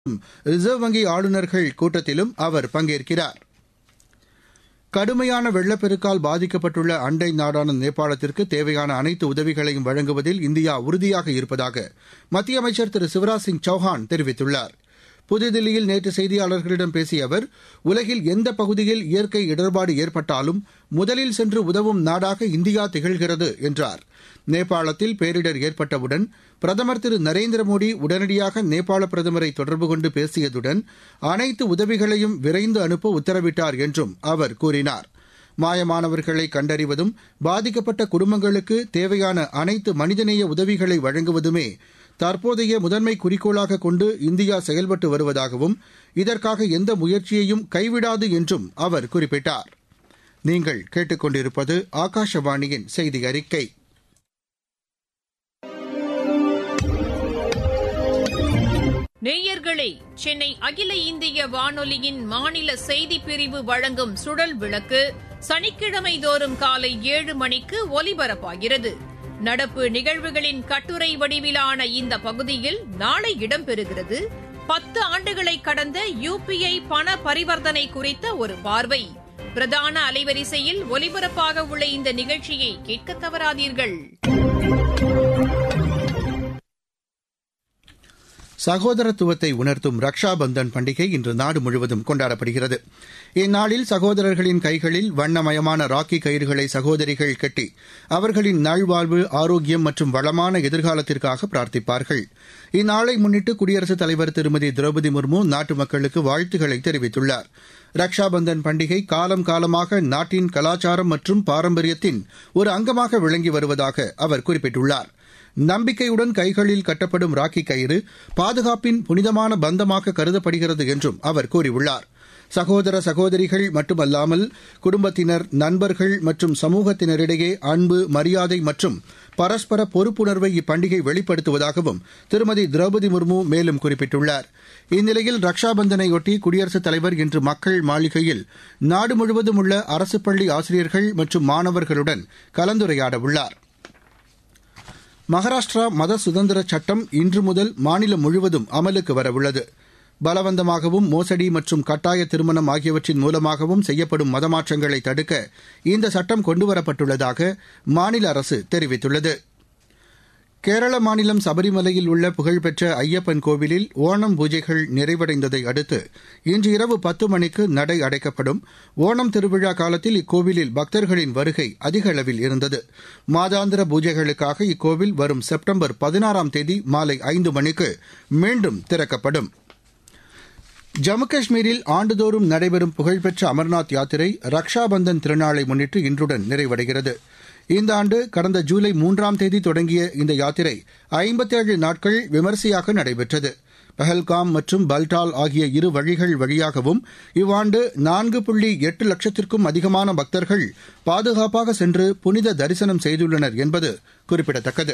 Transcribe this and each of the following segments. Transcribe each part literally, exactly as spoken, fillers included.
Reserve வங்கி ஆளுநர்கள் கூட்டத்திலும் அவர் பங்கேற்கிறார். கடுமையான வெள்ளப்பெருக்கால் பாதிக்கப்பட்டுள்ள அண்டை நாடான நேபாளத்திற்கு தேவையான அனைத்து உதவிகளையும் வழங்குவதில் இந்தியா உறுதியாக இருப்பதாக மத்திய அமைச்சர் திரு சிவராஜ் சிங் சௌஹான் தெரிவித்துள்ளார். புதுதில்லியில் நேற்று செய்தியாளர்களிடம் பேசிய அவர், உலகில் எந்த பகுதியில் இயற்கை இடர்பாடு ஏற்பட்டாலும் முதலில் சென்று உதவும் நாடாக இந்தியா திகழ்கிறது என்றார். நேபாளத்தில் பேரிடர் ஏற்பட்டவுடன் பிரதமர் திரு நரேந்திர மோடி உடனடியாக நேபாள பிரதமரை தொடர்பு கொண்டு பேசியதுடன் அனைத்து உதவிகளையும் விரைந்து அனுப்ப உத்தரவிட்டார் என்றும் அவர் கூறினார். மாயமானவர்களை கண்டறிவதும் பாதிக்கப்பட்ட குடும்பங்களுக்கு தேவையான அனைத்து மனிதநேய உதவிகளை வழங்குவதுமே தற்போதைய முதன்மை குறிக்கோளாக கொண்டு இந்தியா செயல்பட்டு வருவதாகவும் இதற்காக எந்த முயற்சியையும் கைவிடாது என்றும் அவர் குறிப்பிட்டார். நீங்கள் கேட்டுக்கொண்டிருப்பது ஆகாஷவாணியின் செய்தி அறிக்கை. நேயர்களே, சென்னை அகில இந்திய வானொலியின் மாநில செய்திப் பிரிவு வழங்கும் சுழல் விளக்கு சனிக்கிழமை தோறும் காலை ஏழு மணிக்கு ஒலிபரப்பாகிறது. நடப்பு நிகழ்வுகளின் கட்டுரை வடிவிலான இந்த பகுதியில் நாளை இடம்பெறுகிறது. பத்து ஆண்டுகளை கடந்த யுபிஐ பண பரிவர்த்தனை குறித்த ஒரு பார்வை. பிரதான அலைவரிசையில் ஒலிபரப்பாக உள்ள இந்த நிகழ்ச்சியை கேட்க தவறாதீர்கள். சகோதரத்துவத்தை உணர்த்தும் ரக்ஷா பந்தன் பண்டிகை இன்று நாடு முழுவதும் கொண்டாடப்படுகிறது. இந்நாளில் சகோதரர்களின் கைகளில் வண்ணமயமான ராக்கி கயிறுகளை சகோதரிகள் கட்டி அவர்களின் நல்வாழ்வு, ஆரோக்கியம் மற்றும் வளமான எதிர்காலத்திற்காக பிரார்த்திப்பார்கள். இந்நாளை முன்னிட்டு குடியரசுத் தலைவர் திருமதி திரௌபதி முர்மு நாட்டு மக்களுக்கு வாழ்த்துக்களை தெரிவித்துள்ளார். ரக்ஷா பந்தன் பண்டிகை காலம் காலமாக நாட்டின் கலாச்சாரம் மற்றும் பாரம்பரியத்தின் ஒரு அங்கமாக விளங்கி வருவதாக அவர் குறிப்பிட்டுள்ளார். நம்பிக்கையுடன் கைகளில் கட்டப்படும் ராக்கி கயிறு பாதுகாப்பின் புனிதமான பந்தமாக கருதப்படுகிறது என்றும் அவர் கூறியுள்ளார். சகோதர சகோதரிகள் மட்டுமல்லாமல் குடும்பத்தினர், நண்பர்கள் மற்றும் சமூகத்தினரிடையே அன்பு, மரியாதை மற்றும் பரஸ்பர பொறுப்புணர்வை இப்பண்டிகை வெளிப்படுத்துவதாகவும் திருமதி திரௌபதி முர்மு மேலும் குறிப்பிட்டுள்ளார். இந்நிலையில் ரக்ஷா பந்தனையொட்டி குடியரசுத் தலைவர் இன்று மக்கள் மாளிகையில் நாடு முழுவதும் உள்ள அரசு பள்ளி ஆசிரியர்கள் மற்றும் மாணவர்களுடன் கலந்துரையாட உள்ளார். மகாராஷ்டிரா மத சுதந்திர சட்டம் இன்று முதல் மாநிலம் முழுவதும் அமலுக்கு வரவுள்ளது. பலவந்தமாகவும் மோசடி மற்றும் கட்டாய திருமணம் ஆகியவற்றின் மூலமாகவும் செய்யப்படும் மதமாற்றங்களை தடுக்க இந்த சட்டம் கொண்டுவரப்பட்டுள்ளதாக மாநில அரசு தெரிவித்துள்ளது. கேரள மாநிலம் சபரிமலையில் உள்ள புகழ்பெற்ற ஐயப்பன் கோவிலில் ஓணம் பூஜைகள் நிறைவடைந்ததை அடுத்து இன்று இரவு பத்து மணிக்கு நடை அடைக்கப்படும். ஓணம் திருவிழா காலத்தில் இக்கோவிலில் பக்தர்களின் வருகை அதிக அளவில் இருந்தது. மாதாந்திர பூஜைகளுக்காக இக்கோவில் வரும் செப்டம்பர் பதினாறாம் தேதி மாலை ஐந்து மணிக்கு மீண்டும் திறக்கப்படும். ஜம்மு காஷ்மீரில் ஆண்டுதோறும் நடைபெறும் புகழ்பெற்ற அமர்நாத் யாத்திரை ரக்ஷா பந்தன் திருநாளை முன்னிட்டு இன்றுடன் நிறைவடைகிறது. இந்த ஆண்டு கடந்த ஜூலை மூன்றாம் தேதி தொடங்கிய இந்த யாத்திரை ஐம்பத்தேழு நாட்கள் விமரிசையாக நடைபெற்றது. பஹல்காம் மற்றும் பல்டால் ஆகிய இரு வழிகள் வழியாகவும் இவ்வாண்டு நான்கு புள்ளி எட்டு லட்சத்திற்கும் அதிகமான பக்தர்கள் பாதுகாப்பாக சென்று புனித தரிசனம் செய்துள்ளனர் என்பது குறிப்பிடத்தக்கது.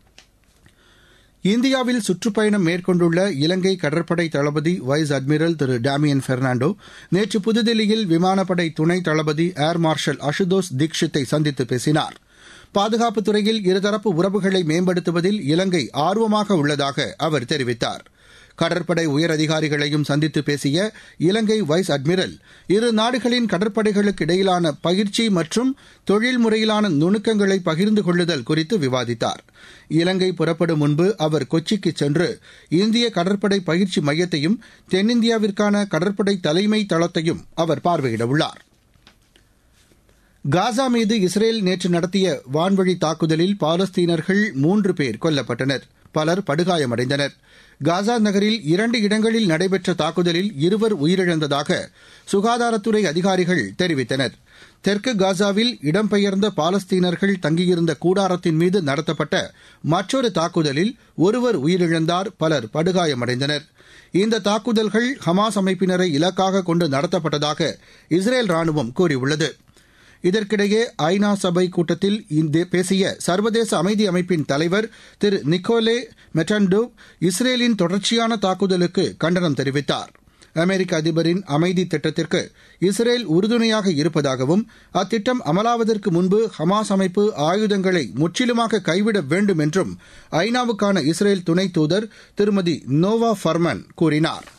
இந்தியாவில் சுற்றுப்பயணம் மேற்கொண்டுள்ள இலங்கை கடற்படை தளபதி வைஸ் அட்மிரல் திரு டேமியன் பெர்னாண்டோ நேற்று புதுதில்லியில் விமானப்படை துணை தளபதி ஏர் மார்ஷல் அசுதோஸ் தீக்ஷித்தை சந்தித்து பேசினார். பாதுகாப்புத் துறையில் இருதரப்பு உறவுகளை மேம்படுத்துவதில் இலங்கை ஆர்வமாக உள்ளதாக அவர் தெரிவித்தார். கடற்படை உயரதிகாரிகளையும் சந்தித்து பேசிய இலங்கை வைஸ் அட்மிரல் இரு நாடுகளின் கடற்படைகளுக்கு இடையிலான பயிற்சி மற்றும் தொழில் முறையிலான நுணுக்கங்களை பகிர்ந்து கொள்ளுதல் குறித்து விவாதித்தார். இலங்கை புறப்படும் முன்பு அவர் கொச்சிக்கு சென்று இந்திய கடற்படை பயிற்சி மையத்தையும் தென்னிந்தியாவிற்கான கடற்படை தலைமை தளத்தையும் அவர் பார்வையிடவுள்ளார். காசா மீது இஸ்ரேல் நேற்று நடத்திய வான்வழி தாக்குதலில் பாலஸ்தீனர்கள் மூன்று பேர் கொல்லப்பட்டனர். பலர் படுகாயமடைந்தனர். காசா நகரில் இரண்டு இடங்களில் நடைபெற்ற தாக்குதலில் இருவர் உயிரிழந்ததாக சுகாதாரத்துறை அதிகாரிகள் தெரிவித்தனர். தெற்கு காசாவில் இடம்பெயர்ந்த பாலஸ்தீனர்கள் தங்கியிருந்த கூடாரத்தின் மீது நடத்தப்பட்ட மற்றொரு தாக்குதலில் ஒருவர் உயிரிழந்தார், பலர் படுகாயமடைந்தனர். இந்த தாக்குதல்கள் ஹமாஸ் அமைப்பினரை இலக்காக கொண்டு நடத்தப்பட்டதாக இஸ்ரேல் ராணுவம் கூறியுள்ளது. இதற்கிடையே ஐநா சபை கூட்டத்தில் பேசிய சர்வதேச அமைதி அமைப்பின் தலைவர் திரு நிக்கோலே மெட்டன்டோவ் இஸ்ரேலின் தொடர்ச்சியான தாக்குதலுக்கு கண்டனம் தெரிவித்தார். அமெரிக்க அதிபரின் அமைதி திட்டத்திற்கு இஸ்ரேல் உறுதுணையாக இருப்பதாகவும் அத்திட்டம் அமலாவதற்கு முன்பு ஹமாஸ் அமைப்பு ஆயுதங்களை முற்றிலுமாக கைவிட வேண்டும் என்றும் ஐநாவுக்கான இஸ்ரேல் துணை தூதர் திருமதி நோவா ஃபர்மன் கூறினார்.